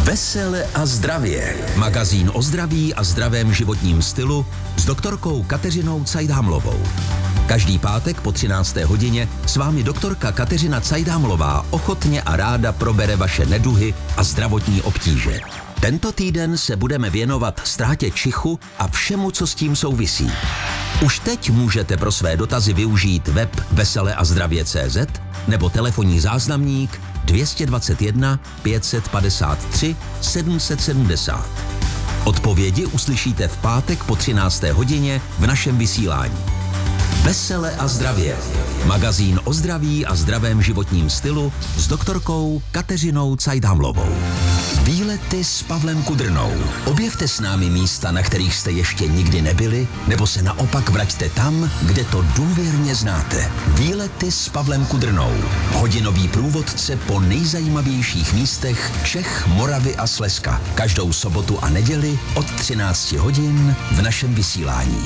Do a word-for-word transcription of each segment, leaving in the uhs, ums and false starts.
Vesele a zdravě. Magazín o zdraví a zdravém životním stylu s doktorkou Kateřinou Cajdámlovou. Každý pátek po třinácté hodině s vámi doktorka Kateřina Cajdámlová ochotně a ráda probere vaše neduhy a zdravotní obtíže. Tento týden se budeme věnovat ztrátě čichu a všemu, co s tím souvisí. Už teď můžete pro své dotazy využít web vesele a zdravě tečka cé zet nebo telefonní záznamník dvě stě dvacet jedna pět set padesát tři sedm set sedmdesát. Odpovědi uslyšíte v pátek po třinácté hodině v našem vysílání. Vesele a zdravě. Magazín o zdraví a zdravém životním stylu s doktorkou Kateřinou Cajdámlovou. Výlety s Pavlem Kudrnou. Objevte s námi místa, na kterých jste ještě nikdy nebyli, nebo se naopak vraťte tam, kde to důvěrně znáte. Výlety s Pavlem Kudrnou. Hodinový průvodce po nejzajímavějších místech Čech, Moravy a Slezska. Každou sobotu a neděli od třinácti hodin v našem vysílání.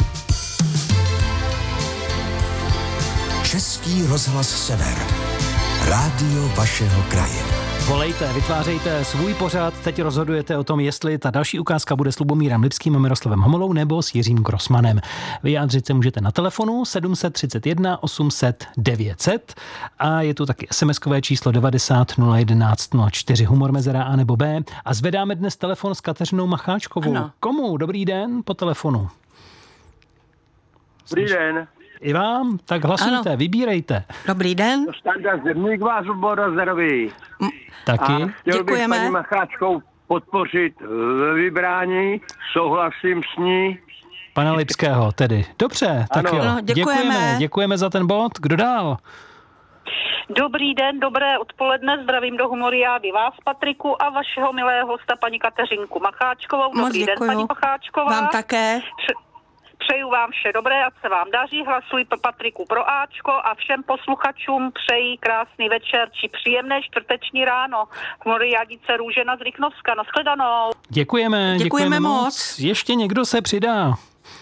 Český rozhlas Sever. Rádio vašeho kraje. Volejte, vytvářejte svůj pořad, teď rozhodujete o tom, jestli ta další ukázka bude s Lubomírem Lipským a Miroslavem Homolou nebo s Jiřím Grossmanem. Vyjádřit se můžete na telefonu sedm set třicet jedna osm set devět set a je tu taky SMSkové číslo devadesát nula jedenáct nula čtyři, humor mezera A nebo B. A zvedáme dnes telefon s Kateřinou Macháčkovou. Ano. Komu? Dobrý den po telefonu. Dobrý den. I vám? Tak hlasujte, ano. Vybírejte. Dobrý den. Standa Zedník vás oboru zdraví. M- Taky. A chtěl Děkujeme. bych paní Macháčkou podpořit ve vybrání, souhlasím s ní. Pana Lipského tedy. Dobře, tak Ano. jo. Ano, děkujeme. děkujeme. Děkujeme za ten bod. Kdo dál? Dobrý den, dobré odpoledne, zdravím do Humoriády vás, Patriku, a vašeho milého hosta, paní Kateřinku Macháčkovou. Moc Dobrý děkuju. den, paní Macháčková. Vám také. Pře- Přeju vám vše dobré, ať se vám daří, hlasuji pro Patriku pro Ačko a všem posluchačům přeji krásný večer či příjemné čtvrteční ráno. Humoriádice Růžena z Rychnovska. Nashledanou. Děkujeme, děkujeme, Děkujeme moc. moc. Ještě někdo se přidá?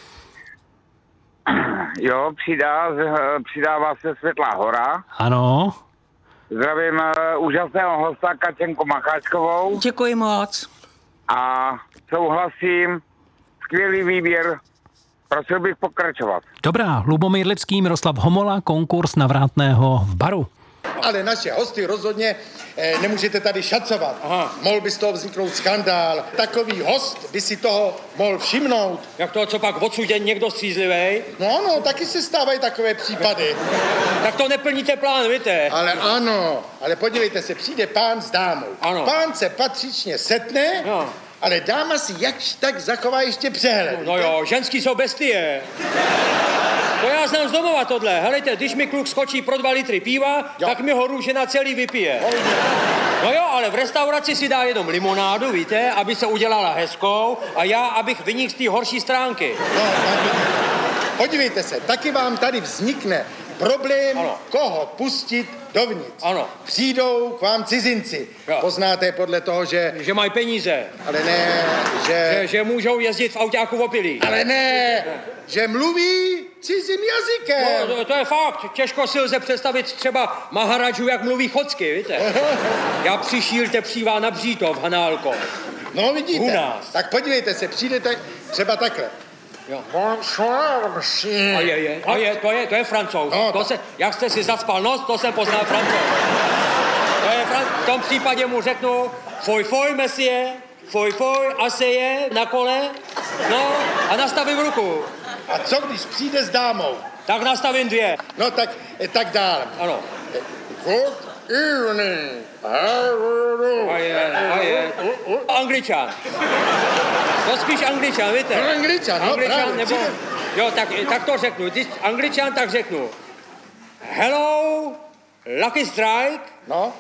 Jo, přidá, přidává se Světlá hora. Ano. Zdravím uh, úžasného hosta Katěnku Macháčkovou Děkuji moc. a souhlasím, skvělý výběr, prosil bych pokračovat. Dobrá, Lubomír Lipský, Miroslav Homola, konkurs na Vrátného v baru. Ale naše hosty rozhodně eh, nemůžete tady šacovat. Aha. Mohl by z toho vzniknout skandál. Takový host by si toho mohl všimnout. Jak to, co pak odsudě někdo střízlivej? No ano, taky se stávají takové případy. Tak to neplníte plán, víte? Ale ano, ale podívejte se, přijde pán s dámou. Ano. Pán se patřičně setne, No. ale dáma si jakž tak zachová ještě přehled. No jo, ženský jsou bestie. To já znám z domova tohle. Helejte, když mi kluk skočí pro dva litry piva, Jo. tak mi ho růžena celý vypije. No jo, ale v restauraci si dá jenom limonádu, víte, aby se udělala hezkou a já, abych vynikl z té horší stránky. No, tak, podívejte se, taky vám tady vznikne problém, Ano. koho pustit dovnitř. Ano. Přijdou k vám cizinci. Jo. Poznáte podle toho, že... Že mají peníze, Ale ne, že... že, že můžou jezdit v autáku opilí. Ale ne, že mluví cizím jazykem. No, to, to je fakt. Těžko si lze představit třeba Maharadžu, jak mluví chocky, víte. Já přišíl tepřívá na Břítov, Hanálko. No vidíte, U nás. tak podívejte se, přijdete třeba takhle. Jo. Bonsoir, monsieur. A je, je, a je, to je, to je Francouz. No, To tak- se, jak jste si zacpal nos, to jsem poznal Francouz. To je Fran... V tom případě mu řeknu, foj, foj, monsieur, foj, foj, aseje, na kole, no a nastavím ruku. A co když přijde s dámou? Tak nastavím dvě. No tak, eh, tak dál. Ano. Good evening. A je, a je. Angličan. To spíš Angličan, víte? No, Angličan, no, Angličan, právě, nebo... přijde. Jo, tak, tak to řeknu. Když Angličan, tak řeknu. Hello, Lucky Strike. No,